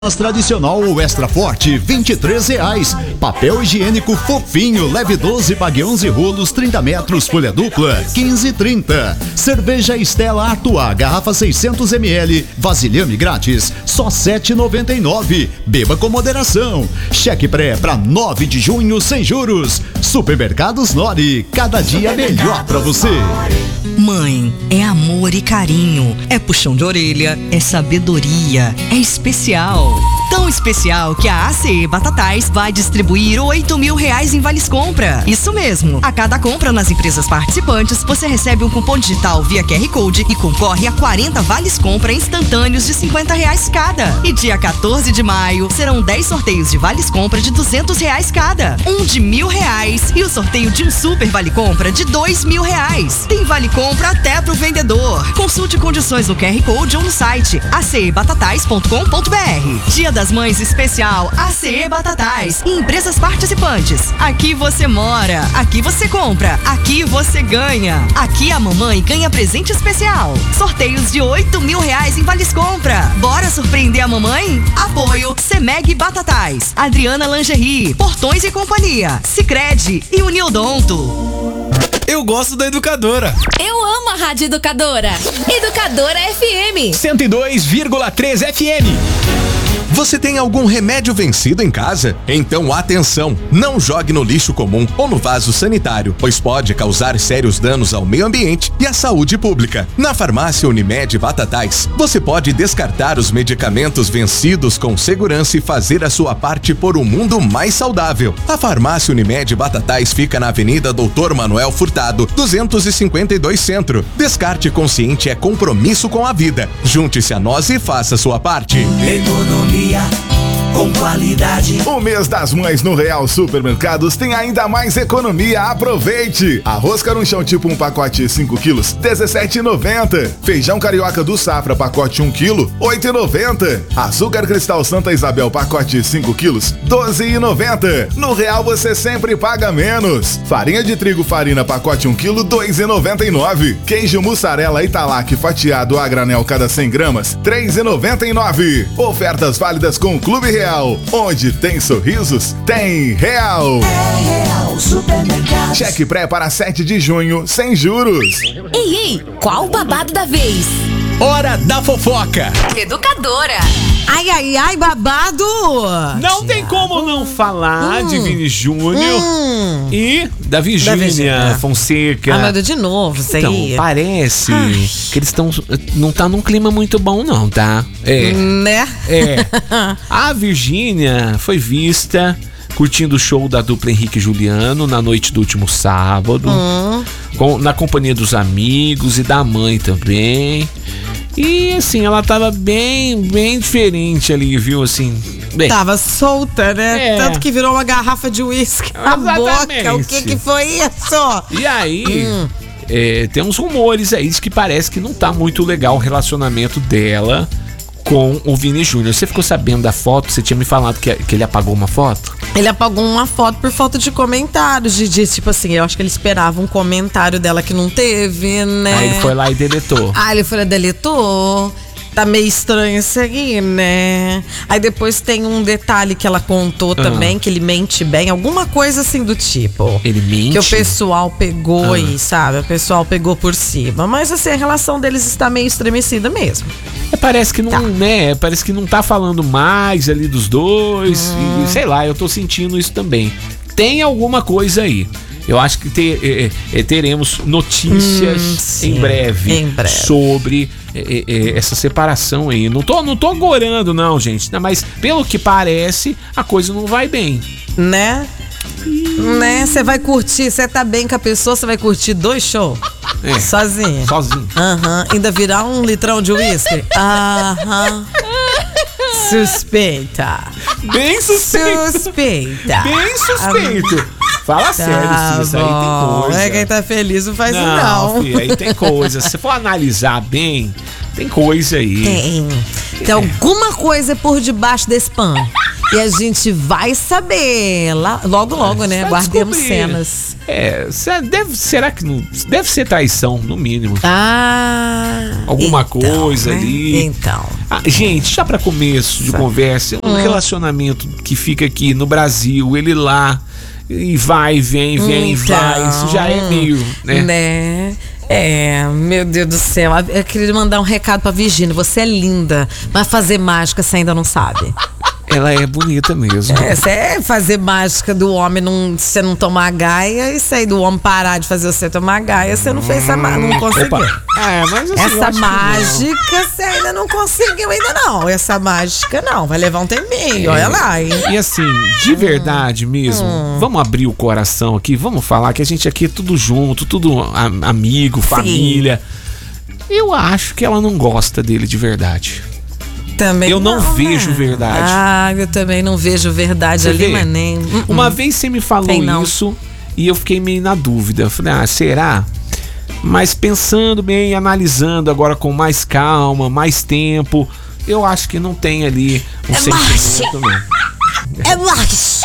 Tradicional ou extra forte, R$23. Papel higiênico fofinho, leve 12, pague 11 rolos, 30 metros, folha dupla, 15,30. Cerveja Stella Artois, garrafa 600 ml, vasilhame grátis, só R$7,99. Beba com moderação. Cheque pré para 9 de junho sem juros. Supermercados Nori, cada dia melhor para você. Mãe, é amor e carinho, é puxão de orelha, é sabedoria, é especial. Tão especial que a ACE Batatais vai distribuir R$8.000 em vales compra. Isso mesmo, a cada compra nas empresas participantes, você recebe um cupom digital via QR Code e concorre a 40 vales compra instantâneos de R$50 cada. E dia 14 de maio, serão 10 sorteios de vales compra de R$200 cada. Um de R$1.000 e o sorteio de um super vale compra de R$2.000. Tem vale compra até pro vendedor. Consulte condições no QR Code ou no site acebatatais.com.br. Dia das Mães especial ACE Batatais e empresas participantes. Aqui você mora, aqui você compra, aqui você ganha. Aqui a mamãe ganha presente especial. Sorteios de R$8.000 em vales compra. Bora surpreender a mamãe? Apoio Semeg Batatais, Adriana Lingerie, Portões e Companhia, Sicredi e Uniodonto. Eu gosto da Educadora. Eu amo a Rádio Educadora. Educadora FM 102,3 FM. Você tem algum remédio vencido em casa? Então atenção, não jogue no lixo comum ou no vaso sanitário, pois pode causar sérios danos ao meio ambiente e à saúde pública. Na farmácia Unimed Batatais, você pode descartar os medicamentos vencidos com segurança e fazer a sua parte por um mundo mais saudável. A farmácia Unimed Batatais fica na Avenida Doutor Manuel Furtado, 252 Centro. Descarte consciente é compromisso com a vida. Junte-se a nós e faça a sua parte. Economia com qualidade. O mês das mães no Real Supermercados tem ainda mais economia. Aproveite! Arroz carunchão tipo 1 pacote 5 quilos, R$17,90. Feijão carioca do Safra pacote 1 quilo, R$8,90. Açúcar cristal Santa Isabel pacote 5 quilos, R$12,90. No Real você sempre paga menos. Farinha de trigo Farina pacote 1 quilo, R$2,99. Queijo mussarela Italac fatiado a granel cada 100 gramas, R$3,99. Ofertas válidas com o Clube Real. Onde tem sorrisos, tem Real. É Real Supermercados. Cheque pré para 7 de junho, sem juros. Ei, qual o babado da vez? Hora da fofoca. Educadora. Ai, babado! Não tem como não falar de Vini Júnior e da Virgínia Fonseca. Ah, mas de novo, isso então, aí. Parece que eles estão. Não tá num clima muito bom, não, tá? Né? A Virgínia foi vista curtindo o show da dupla Henrique e Juliano na noite do último sábado, na companhia dos amigos e da mãe também. E assim, ela tava bem diferente ali, viu? Assim, bem. Tava solta, né? Tanto que virou uma garrafa de uísque na boca. O que foi isso? E aí, tem uns rumores aí de que parece que não tá muito legal o relacionamento dela com o Vini Júnior. Você ficou sabendo da foto? Você tinha me falado que ele apagou uma foto? Ele apagou uma foto por falta de comentários. Tipo assim, eu acho que ele esperava um comentário dela que não teve, né? Aí ele foi lá e deletou. Ele foi lá e deletou. Tá meio estranho isso aí, né? Aí depois tem um detalhe que ela contou também, que ele mente bem. Alguma coisa assim do tipo. Ele mente? Que o pessoal pegou aí, sabe? O pessoal pegou por cima. Mas assim, a relação deles está meio estremecida mesmo. Parece que não, né? Parece que não tá falando mais ali dos dois. E, sei lá, eu tô sentindo isso também. Tem alguma coisa aí. Eu acho que teremos notícias em breve sobre essa separação aí. Não tô agorando não, gente. Mas pelo que parece, a coisa não vai bem. Né? Você vai curtir, você tá bem com a pessoa, você vai curtir 2 shows. Sozinho. Ainda virar 1 litrão de uísque. Suspeita. Bem suspeito. Bem suspeito. Fala sério, isso aí tem coisa. Quem tá feliz não faz isso não. Filho, aí tem coisa. Se for analisar bem, tem coisa aí. Tem alguma coisa por debaixo desse pano. E a gente vai saber logo, né? Guardemos cenas. Será que não... Deve ser traição, no mínimo. Alguma então, coisa né? ali. Então. Gente, já pra começo de conversa, um relacionamento que fica aqui no Brasil, ele lá, e vai, vem, vai. Isso já é meio, né? Meu Deus do céu. Eu queria mandar um recado pra Virgínia. Você é linda, mas fazer mágica você ainda não sabe. Ela é bonita mesmo. Você é fazer mágica do homem, você não tomar gaia, isso aí do homem parar de fazer você tomar gaia, você não fez não conseguiu. Mas assim, essa mágica você ainda não conseguiu ainda não. Essa mágica não, vai levar um tempinho, olha lá, hein? E assim, de verdade mesmo, vamos abrir o coração aqui, vamos falar que a gente aqui é tudo junto, tudo amigo, família. Eu acho que ela não gosta dele de verdade. Também eu não vejo verdade. Eu também não vejo verdade ali, mas nem. Uma vez você me falou isso e eu fiquei meio na dúvida. Eu falei, será? Mas pensando bem, analisando agora com mais calma, mais tempo, eu acho que não tem ali um sentimento, não. É marketing.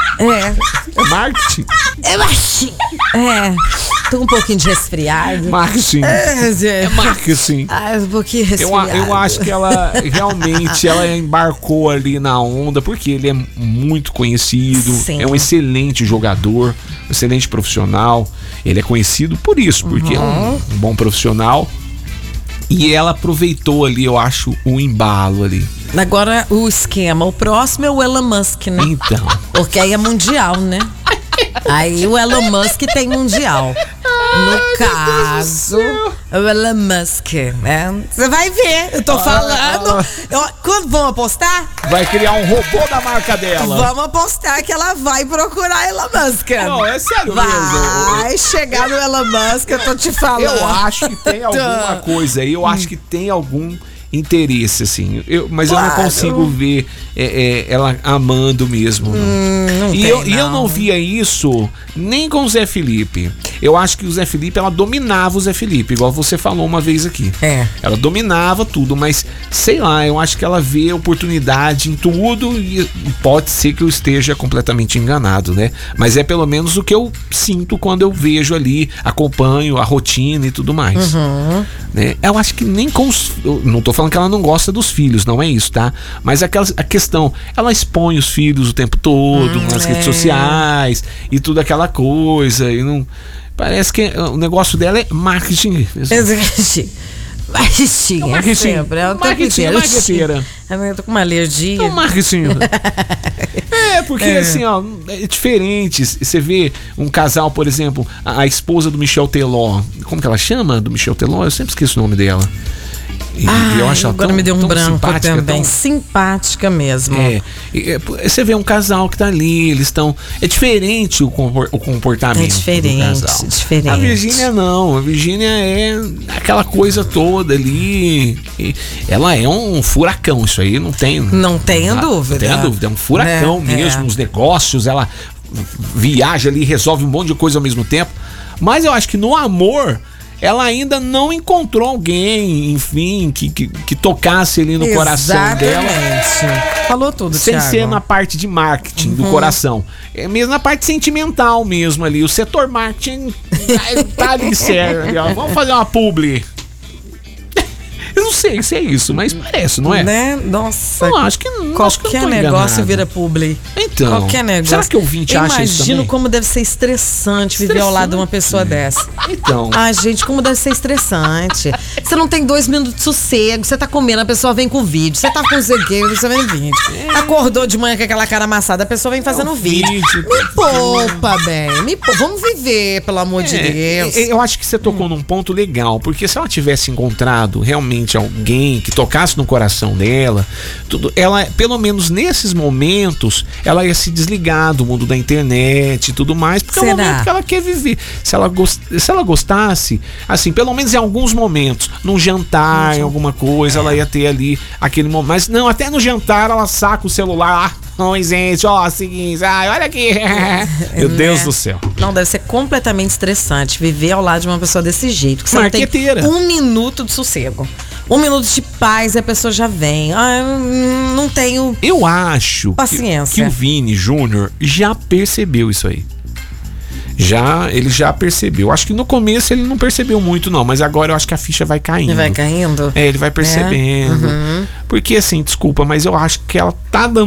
Marketing? É marketing. Tô um pouquinho de resfriado. Marketing. É marketing. Um pouquinho resfriado. Eu acho que ela realmente embarcou ali na onda, porque ele é muito conhecido, é um excelente jogador, um excelente profissional. Ele é conhecido por isso, porque é um bom profissional. E ela aproveitou ali, eu acho, o embalo ali. Agora o esquema, o próximo é o Elon Musk, né? Então. Porque aí é mundial, né? Aí o Elon Musk tem mundial. No caso, o Elon Musk, né? Você vai ver, eu tô falando. Quando vamos apostar? Vai criar um robô da marca dela. Vamos apostar que ela vai procurar Elon Musk. Não, é sério mesmo. Vai Vai chegar no Elon Musk, eu tô te falando. Eu acho que tem alguma coisa aí, eu acho que tem algum interesse, assim. Mas eu não consigo ver ela amando mesmo. Eu não via isso nem com o Zé Felipe. Eu acho que o Zé Felipe, ela dominava o Zé Felipe, igual você falou uma vez aqui. Ela dominava tudo, mas sei lá, eu acho que ela vê oportunidade em tudo e pode ser que eu esteja completamente enganado, né? Mas é pelo menos o que eu sinto quando eu vejo ali, acompanho a rotina e tudo mais. Né? Eu acho que nem com os... Não tô falando que ela não gosta dos filhos, não é isso, tá? Mas a questão, ela expõe os filhos o tempo todo nas redes sociais e tudo aquela coisa, e não... Parece que o negócio dela é marketing. Marketing, sempre. Marketeira. Eu tô com uma alergia. Marketing. Porque assim, ó, é diferente. Você vê um casal, por exemplo, a esposa do Michel Teló. Como que ela chama do Michel Teló? Eu sempre esqueço o nome dela. Eu acho ela agora tão, me deu um branco simpática, também. Simpática mesmo. Você vê um casal que tá ali, eles estão... É diferente o comportamento. É diferente, do casal. diferente. A Virgínia não. A Virgínia é aquela coisa toda ali. Ela é um furacão, isso aí não tem... Não tenho dúvida. Não tenho dúvida. É um furacão mesmo. Os negócios, ela viaja ali, resolve um monte de coisa ao mesmo tempo. Mas eu acho que no amor... ela ainda não encontrou alguém, enfim, que tocasse ali no coração dela. Falou tudo, sem Thiago. ser na parte de marketing do coração. É mesmo na parte sentimental mesmo ali. O setor marketing tá ali sério. Vamos fazer uma publi. Eu não sei se é isso, mas parece, não é? Né? Nossa. Eu acho que não. Qualquer negócio vira publi. Então. Qualquer negócio. Será que o ouvinte acha isso também? Imagino como deve ser estressante viver ao lado de uma pessoa dessa. Então. Gente, como deve ser estressante. Você não tem 2 minutos de sossego, você tá comendo, a pessoa vem com vídeo. Você tá com o zegueiro, você vem vídeo. Acordou de manhã com aquela cara amassada, a pessoa vem fazendo vídeo. Me poupa, bem. Vamos viver, pelo amor de Deus. Eu acho que você tocou num ponto legal, porque se ela tivesse encontrado realmente alguém que tocasse no coração dela, ela, pelo menos nesses momentos, ela ia se desligar do mundo da internet e tudo mais, porque é o momento que ela quer viver. Se ela gostasse, assim, pelo menos em alguns momentos, num jantar, em alguma coisa, ela ia ter ali aquele momento. Mas não, até no jantar ela saca o celular. Oi, gente, seguinte, olha aqui. Meu Deus do céu. Não, deve ser completamente estressante viver ao lado de uma pessoa desse jeito. Que você não tem 1 minuto de sossego. Um minuto de paz e a pessoa já vem. Não tenho. Eu acho paciência. Que o Vini Júnior já percebeu isso aí. Ele já percebeu. Acho que no começo ele não percebeu muito, não. Mas agora eu acho que a ficha vai caindo. Vai caindo? Ele vai percebendo. Porque assim, desculpa, mas eu acho que ela tá dando